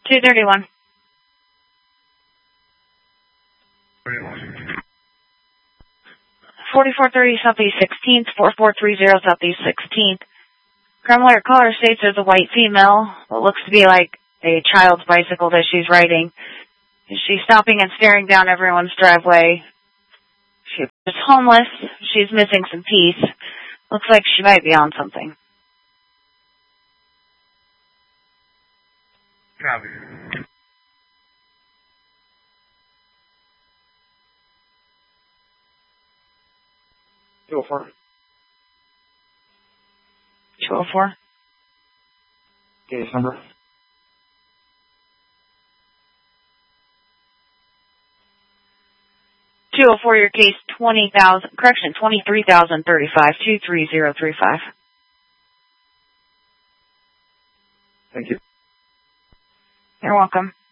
231. 4430 Southeast 16th, 4430 Southeast 16th. Crime alert caller states there's a white female that looks to be like a child's bicycle that she's riding. She's stopping and staring down everyone's driveway. She is homeless. She's missing some teeth. Looks like she might be on something. Copy. Two 204. Case number. For your case 23,035, 23035. Thank you. You're welcome.